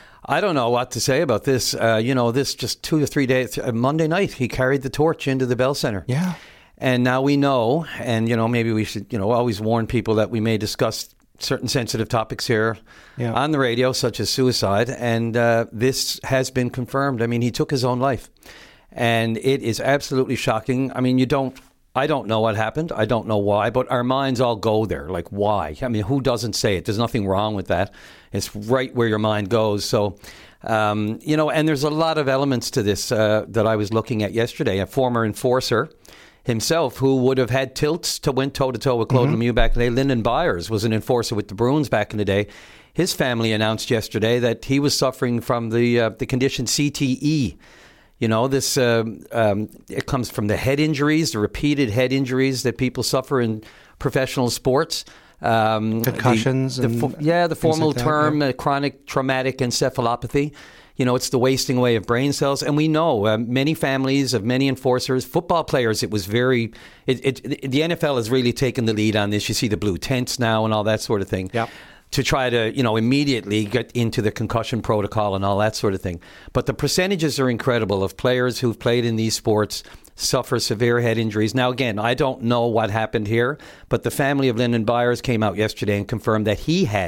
I don't know what to say about this. Uh, you know, this just two or three days, uh, Monday night, he carried the torch into the Bell Centre. Yeah. And now we know, and, you know, maybe we should, you know, always warn people that we may discuss certain sensitive topics here yeah. on the radio, such as suicide. And uh, this has been confirmed. I mean, he took his own life. And it is absolutely shocking. I mean, you don't, I don't know what happened. I don't know why, but our minds all go there. Like, why? I mean, who doesn't say it? There's nothing wrong with that. It's right where your mind goes. So, um, you know, and there's a lot of elements to this uh, that I was looking at yesterday. A former enforcer himself, who would have had tilts to went toe-to-toe with Claude mm-hmm. Lemieux back in the day. Lyndon Byers was an enforcer with the Bruins back in the day. His family announced yesterday that he was suffering from the uh, the condition C T E. You know, this uh, um, it comes from the head injuries, the repeated head injuries that people suffer in professional sports. Um, Concussions. The, the, and yeah, the formal like that, term, yeah. uh, chronic traumatic encephalopathy. You know, it's the wasting away of brain cells. And we know uh, many families of many enforcers, football players, it was very, it, it, the N F L has really taken the lead on this. You see the blue tents now and all that sort of thing. Yep. To try to, you know, immediately get into the concussion protocol and all that sort of thing. But the percentages are incredible of players who've played in these sports suffer severe head injuries. Now, again, I don't know what happened here, but the family of Lyndon Byers came out yesterday and confirmed that he had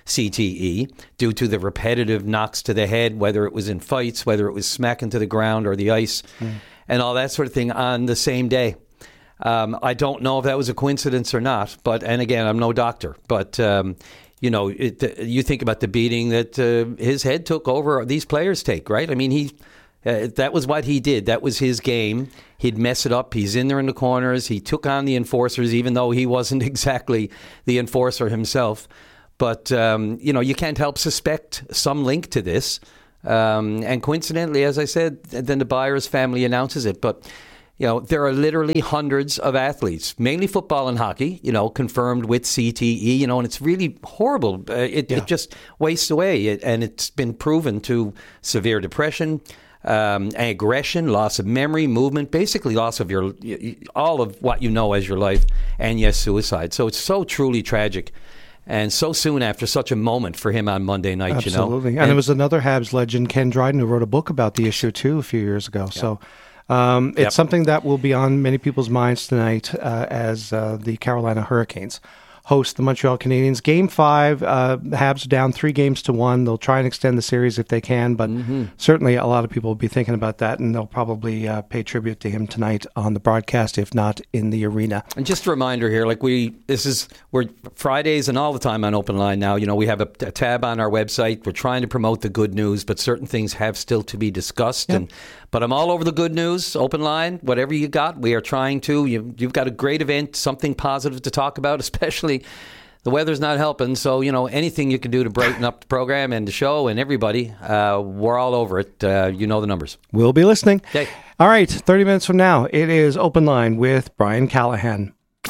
C T E due to the repetitive knocks to the head, whether it was in fights, whether it was smacking to the ground or the ice, mm. and all that sort of thing on the same day. Um, I don't know if that was a coincidence or not, but and again, I'm no doctor, but um, you know, it, you think about the beating that uh, his head took over. These players take, right? I mean, he uh, that was what he did. That was his game. He'd mess it up. He's in there in the corners. He took on the enforcers, even though he wasn't exactly the enforcer himself. But um, you know, you can't help suspect some link to this. Um, and coincidentally, as I said, then the Byers family announces it, but. You know, there are literally hundreds of athletes, mainly football and hockey, you know, confirmed with C T E, you know, and it's really horrible. Uh, it, yeah. it just wastes away. It, and it's been proven to severe depression, um, aggression, loss of memory, movement, basically loss of your all of what you know as your life, and yes, suicide. So it's so truly tragic. And so soon after such a moment for him on Monday night, Absolutely. you know. Absolutely. And, and there was another Habs legend, Ken Dryden, who wrote a book about the issue, too, a few years ago. Yeah. So... Um, it's yep. something that will be on many people's minds tonight uh, as uh, the Carolina Hurricanes host the Montreal Canadiens. Game five, uh, the Habs are down three games to one. They'll try and extend the series if they can, but mm-hmm. certainly a lot of people will be thinking about that, and they'll probably uh, pay tribute to him tonight on the broadcast, if not in the arena. And just a reminder here, like we, this is, we're Fridays and all the time on Open Line now. You know, we have a, a tab on our website. We're trying to promote the good news, but certain things have still to be discussed. Yep. And But I'm all over the good news, Open Line, whatever you got, we are trying to. You, you've got a great event, something positive to talk about, especially the weather's not helping. So, you know, anything you can do to brighten up the program and the show and everybody, uh, we're all over it. Uh, you know the numbers. We'll be listening. Okay. All right, thirty minutes from now, it is Open Line with Brian Callahan.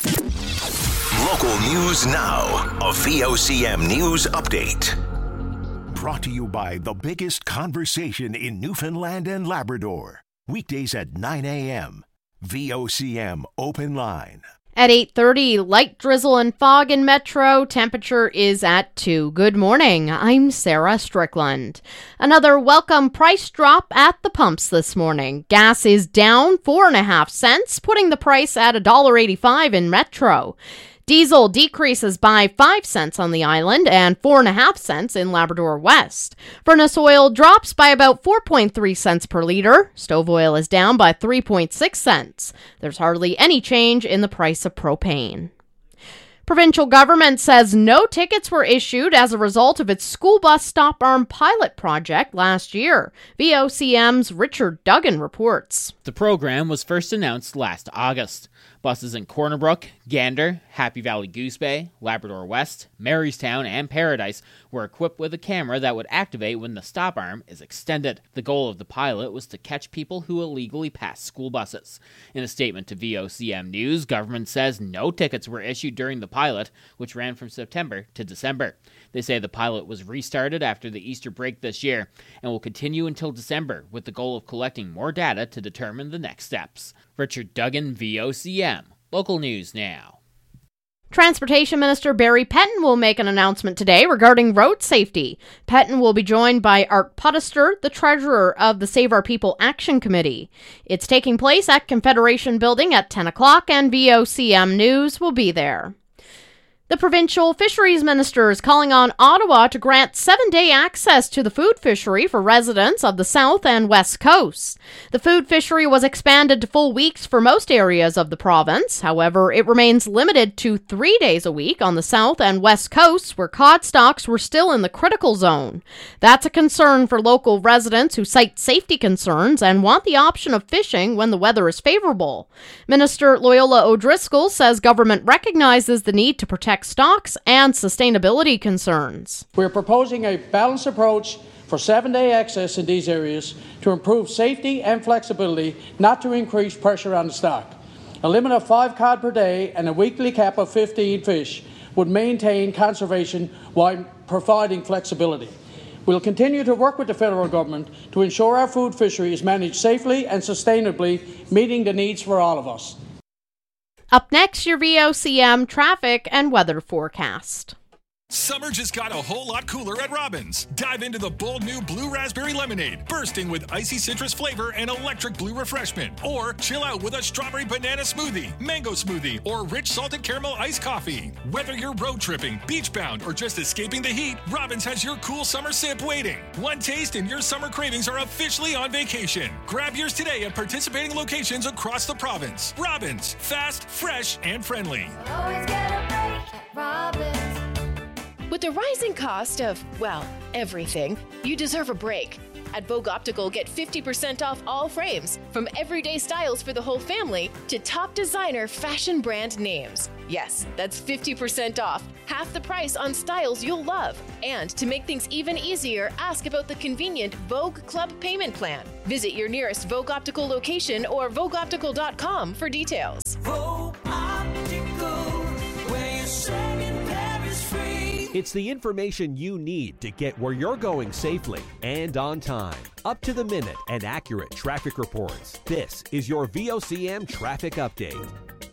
Local news now, a V O C M News Update. Brought to you by the biggest conversation in Newfoundland and Labrador. Weekdays at nine a.m. V O C M Open Line. At eight thirty, light drizzle and fog in Metro. Temperature is at two. Good morning. I'm Sarah Strickland. Another welcome price drop at the pumps this morning. Gas is down four and a half cents, putting the price at one dollar eighty-five in Metro. Diesel decreases by five cents on the island and four and a half cents in Labrador West. Furnace oil drops by about four point three cents per liter. Stove oil is down by three point six cents. There's hardly any change in the price of propane. Provincial government says no tickets were issued as a result of its school bus stop arm pilot project last year. V O C M's Richard Duggan reports. The program was first announced last August. Buses in Corner Brook, Gander, Happy Valley Goose Bay, Labrador West, Marystown, and Paradise were equipped with a camera that would activate when the stop arm is extended. The goal of the pilot was to catch people who illegally pass school buses. In a statement to V O C M News, government says no tickets were issued during the pilot, which ran from September to December. They say the pilot was restarted after the Easter break this year and will continue until December with the goal of collecting more data to determine the next steps. Richard Duggan, V O C M. Local news now. Transportation Minister Barry Pettin will make an announcement today regarding road safety. Pettin will be joined by Art Pudister, the treasurer of the Save Our People Action Committee. It's taking place at Confederation Building at ten o'clock, and V O C M News will be there. The provincial fisheries minister is calling on Ottawa to grant seven-day access to the food fishery for residents of the South and West Coasts. The food fishery was expanded to full weeks for most areas of the province. However, it remains limited to three days a week on the South and West Coasts, where cod stocks were still in the critical zone. That's a concern for local residents who cite safety concerns and want the option of fishing when the weather is favorable. Minister Loyola O'Driscoll says government recognizes the need to protect stocks and sustainability concerns. We're proposing a balanced approach for seven-day access in these areas to improve safety and flexibility, not to increase pressure on the stock. A limit of five cod per day and a weekly cap of fifteen fish would maintain conservation while providing flexibility. We'll continue to work with the federal government to ensure our food fishery is managed safely and sustainably, meeting the needs for all of us. Up next, your V O C M traffic and weather forecast. Summer just got a whole lot cooler at Robbins. Dive into the bold new Blue Raspberry Lemonade, bursting with icy citrus flavor and electric blue refreshment. Or chill out with a strawberry banana smoothie, mango smoothie, or rich salted caramel iced coffee. Whether you're road tripping, beach bound, or just escaping the heat, Robbins has your cool summer sip waiting. One taste and your summer cravings are officially on vacation. Grab yours today at participating locations across the province. Robbins, fast, fresh, and friendly. Always get a break at Robbins. With the rising cost of, well, everything, you deserve a break. At Vogue Optical, get fifty percent off all frames, from everyday styles for the whole family to top designer fashion brand names. Yes, that's fifty percent off, half the price on styles you'll love. And to make things even easier, ask about the convenient Vogue Club payment plan. Visit your nearest Vogue Optical location or vogue optical dot com for details. Vogue Optical, where your second pair is free. It's the information you need to get where you're going safely and on time. Up to the minute and accurate traffic reports. This is your V O C M Traffic Update.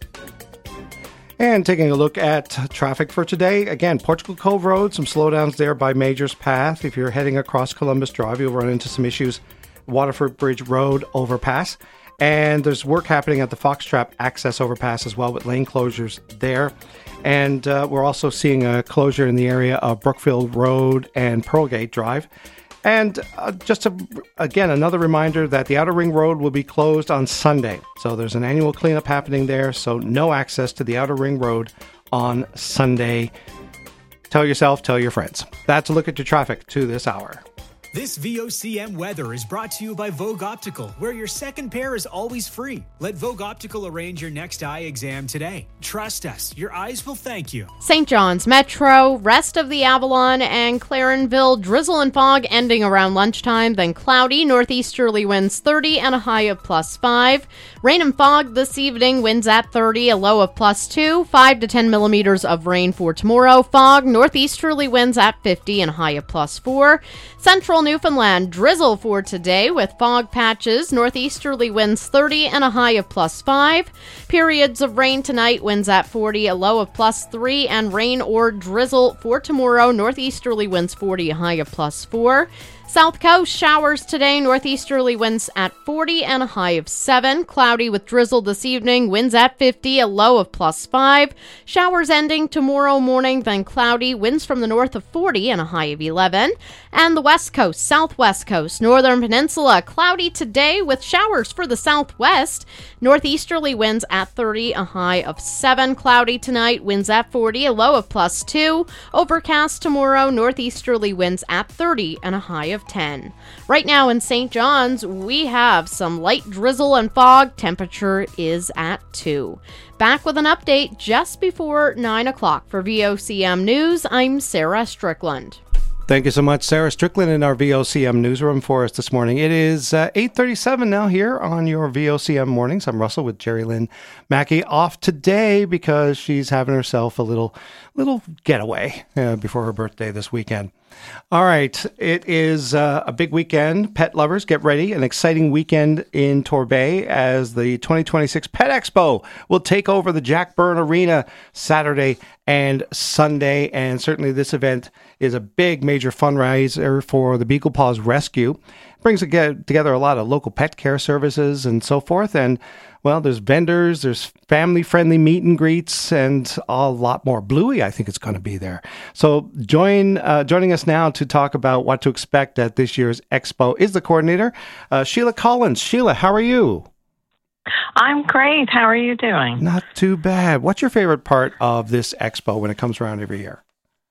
And taking a look at traffic for today, again, Portugal Cove Road, some slowdowns there by Majors Path. If you're heading across Columbus Drive, you'll run into some issues. Waterford Bridge Road overpass. And there's work happening at the Foxtrap Access overpass as well, with lane closures there. And uh, we're also seeing a closure in the area of Brookfield Road and Pearlgate Drive. And uh, just to, again, another reminder that the Outer Ring Road will be closed on Sunday. So there's an annual cleanup happening there, so no access to the Outer Ring Road on Sunday. Tell yourself, tell your friends. That's a look at your traffic to this hour. This V O C M weather is brought to you by Vogue Optical, where your second pair is always free. Let Vogue Optical arrange your next eye exam today. Trust us, your eyes will thank you. Saint John's Metro, rest of the Avalon and Clarenville, drizzle and fog ending around lunchtime, then cloudy, northeasterly winds thirty and a high of plus five. Rain and fog this evening, winds at thirty, a low of plus two, five to ten millimeters of rain for tomorrow. Fog, northeasterly winds at fifty and a high of plus four. Central Newfoundland, drizzle for today with fog patches, northeasterly winds thirty and a high of plus five. Periods of rain tonight, winds at forty, a low of plus three, and rain or drizzle for tomorrow, northeasterly winds forty, a high of plus four. South Coast, showers today, northeasterly winds at forty and a high of seven. Cloudy with drizzle this evening, winds at fifty, a low of plus five. Showers ending tomorrow morning, then cloudy, winds from the north of forty and a high of eleven. And the West Coast, Southwest Coast, Northern Peninsula, cloudy today with showers for the southwest. Northeasterly winds at thirty, a high of seven. Cloudy tonight, winds at forty, a low of plus two. Overcast tomorrow, northeasterly winds at thirty and a high of ten. Right now in Saint John's, we have some light drizzle and fog. Temperature is at two. Back with an update just before nine o'clock. For V O C M News, I'm Sarah Strickland. Thank you so much, Sarah Strickland, in our V O C M newsroom for us this morning. It is uh, eight thirty-seven now here on your V O C M mornings. I'm Russell with Jerry Lynn Mackey, off today because she's having herself a little little getaway uh, before her birthday this weekend. All right, it is uh, a big weekend. Pet lovers, get ready. An exciting weekend in Torbay as the twenty twenty-six Pet Expo will take over the Jack Byrne Arena Saturday and Sunday. And certainly this event is a big major fundraiser for the Beagle Paws Rescue. It brings together a lot of local pet care services and so forth. And well, there's vendors, there's family-friendly meet and greets, and a lot more. Bluey, I think, it's going to be there. So join uh, joining us now to talk about what to expect at this year's expo is the coordinator, uh, Sheila Collins. Sheila, how are you? I'm great. How are you doing? Not too bad. What's your favorite part of this expo when it comes around every year?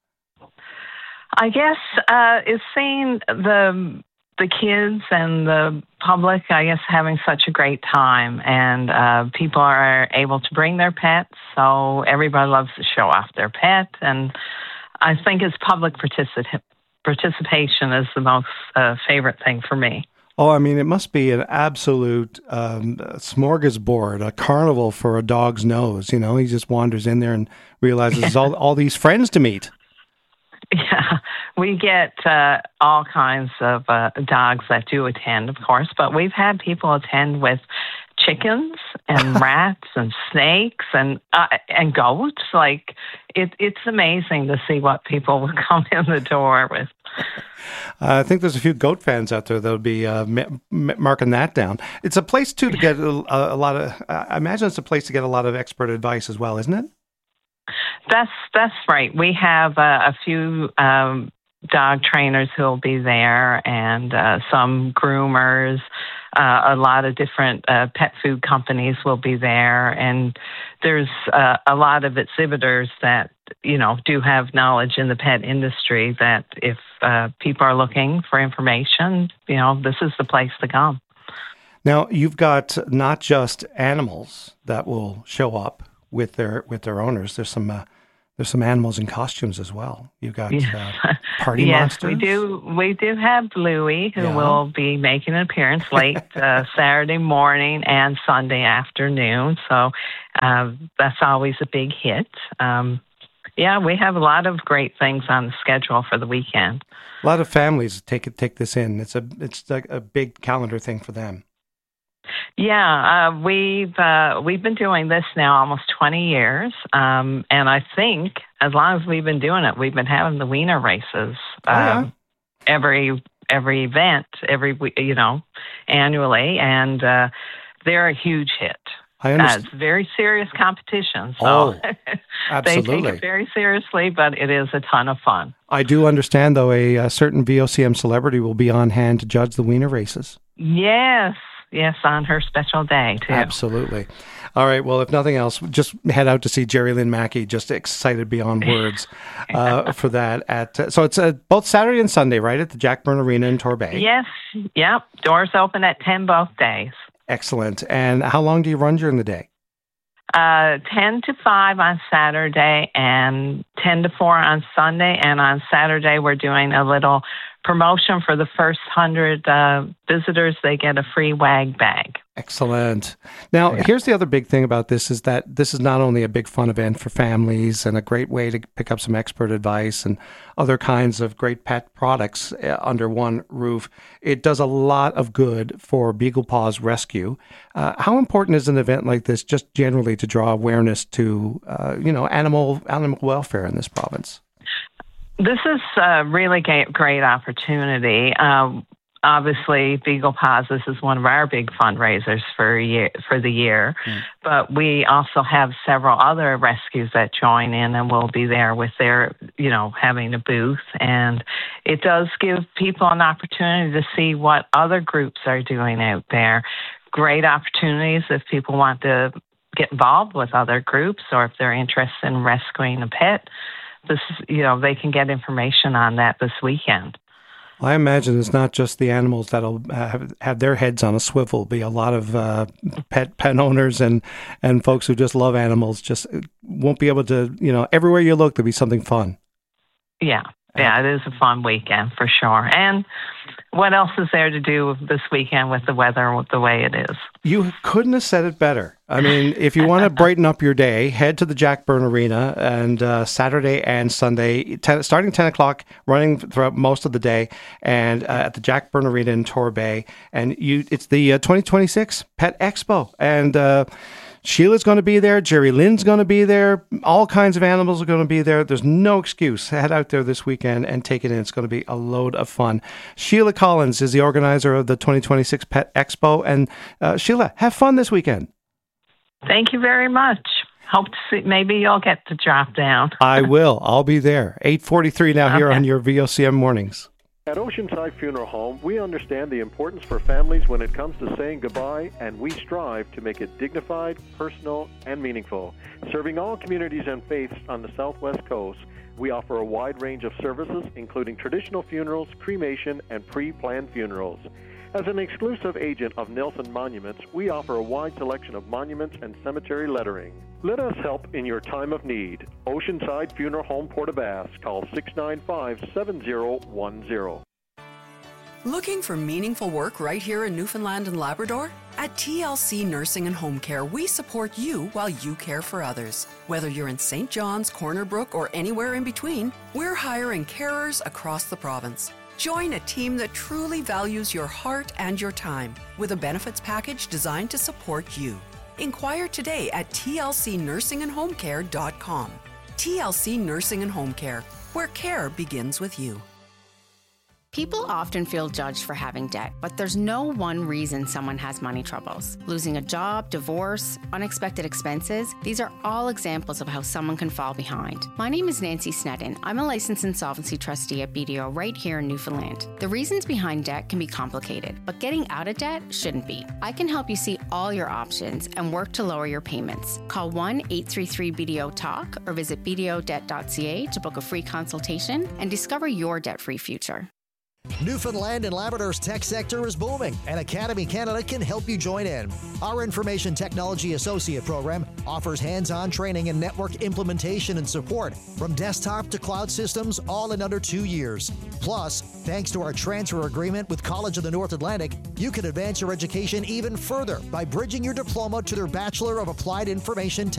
I guess uh, is seeing the the kids and the public, I guess, having such a great time. And uh, people are able to bring their pets, so everybody loves to show off their pet. And I think it's public particip- participation is the most uh, favorite thing for me. Oh, I mean, it must be an absolute um, smorgasbord, a carnival for a dog's nose. You know, he just wanders in there and realizes there's all, all these friends to meet. Yeah, we get uh, all kinds of uh, dogs that do attend, of course, but we've had people attend with chickens and rats and snakes and uh, and goats. Like it, it's amazing to see what people will come in the door with. Uh, I think there's a few goat fans out there that'll be uh, m- m- marking that down. It's a place too to get a, a lot of. Uh, I imagine it's a place to get a lot of expert advice as well, isn't it? That's that's right. We have uh, a few um, dog trainers who will be there, and uh, some groomers. Uh, a lot of different uh, pet food companies will be there, and there's uh, a lot of exhibitors that, you know, do have knowledge in the pet industry that if uh, people are looking for information, you know, this is the place to come. Now, you've got not just animals that will show up with their with their owners. There's some uh, there's some animals in costumes as well. You've got uh, party yes, monsters. we do. We do have Bluey, who Yeah. will be making an appearance late uh, Saturday morning and Sunday afternoon. So uh, that's always a big hit. Um, yeah, we have a lot of great things on the schedule for the weekend. A lot of families take it take this in. It's a it's like a big calendar thing for them. Yeah, uh, we've uh, we've been doing this now almost twenty years, um, and I think as long as we've been doing it, we've been having the wiener races um, Oh, yeah. every every event, every we- you know, annually, and uh, they're a huge hit. I Uh, understand. it's very serious competition, so Oh, they take absolutely. it very seriously, but it is a ton of fun. I do understand, though, a, a certain V O C M celebrity will be on hand to judge the wiener races. Yes, yes, on her special day too. Absolutely. All right. Well, if nothing else, just head out to see Jerry Lynn Mackey. Just excited beyond words uh, for that. At uh, so it's uh, both Saturday and Sunday, right, at the Jack Byrne Arena in Torbay. Yes, yep. Doors open at ten both days. Excellent. And how long do you run during the day? Uh, ten to five on Saturday and ten to four on Sunday. And on Saturday, we're doing a little promotion for the first hundred uh, visitors. They get a free WAG bag. Excellent. Now, here's the other big thing about this is that this is not only a big fun event for families and a great way to pick up some expert advice and other kinds of great pet products uh, under one roof. It does a lot of good for Beagle Paws Rescue. Uh, how important is an event like this just generally to draw awareness to, uh, you know, animal animal welfare in this province? This is a really great, great opportunity. Um, obviously, Beagle Paws, this is one of our big fundraisers for a year, for the year. Mm. But we also have several other rescues that join in and will be there with their, you know, having a booth. And it does give people an opportunity to see what other groups are doing out there. Great opportunities if people want to get involved with other groups or if they're interested in rescuing a pet. This, you know, they can get information on that this weekend. I imagine it's not just the animals that'll have, have their heads on a swivel. Be a lot of uh, pet pet owners and, and folks who just love animals just won't be able to, you know, everywhere you look, there'll be something fun. Yeah, yeah, it is a fun weekend for sure. And what else is there to do this weekend with the weather the way it is? You couldn't have said it better. I mean, if you want to brighten up your day, head to the Jack Byrne Arena and uh, Saturday and Sunday, ten, starting ten o'clock, running throughout most of the day, and uh, at the Jack Byrne Arena in Torbay. And you, it's the uh, twenty twenty-six Pet Expo. And uh, Sheila's going to be there. Jerry Lynn's going to be there. All kinds of animals are going to be there. There's no excuse. Head out there this weekend and take it in. It's going to be a load of fun. Sheila Collins is the organizer of the twenty twenty-six Pet Expo. And uh, Sheila, have fun this weekend. Thank you very much. Hope to see, maybe you'll get to drop down. I will. I'll be there. eight forty-three now here okay. on your V O C M Mornings. At Oceanside Funeral Home, we understand the importance for families when it comes to saying goodbye, and we strive to make it dignified, personal, and meaningful. Serving all communities and faiths on the Southwest Coast, we offer a wide range of services, including traditional funerals, cremation, and pre-planned funerals. As an exclusive agent of Nelson Monuments, we offer a wide selection of monuments and cemetery lettering. Let us help in your time of need. Oceanside Funeral Home, Port-au-Basque. Call six nine five, seven zero one zero. Looking for meaningful work right here in Newfoundland and Labrador? At T L C Nursing and Home Care, we support you while you care for others. Whether you're in Saint John's, Corner Brook, or anywhere in between, we're hiring carers across the province. Join a team that truly values your heart and your time with a benefits package designed to support you. Inquire today at T L C nursing and home care dot com. T L C Nursing and Home Care, where care begins with you. People often feel judged for having debt, but there's no one reason someone has money troubles. Losing a job, divorce, unexpected expenses, these are all examples of how someone can fall behind. My name is Nancy Sneddon. I'm a licensed insolvency trustee at B D O right here in Newfoundland. The reasons behind debt can be complicated, but getting out of debt shouldn't be. I can help you see all your options and work to lower your payments. Call one eight three three B D O talk or visit b d o debt dot c a to book a free consultation and discover your debt-free future. Newfoundland and Labrador's tech sector is booming, and Academy Canada can help you join in. Our Information Technology Associate program offers hands-on training in network implementation and support from desktop to cloud systems, all in under two years. Plus, thanks to our transfer agreement with College of the North Atlantic, you can advance your education even further by bridging your diploma to their Bachelor of Applied Information Technology